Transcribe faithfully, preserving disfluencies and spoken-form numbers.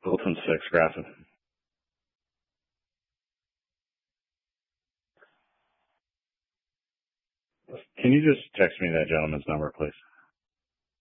Wilton six, Grafton. Can you just text me that gentleman's number, please?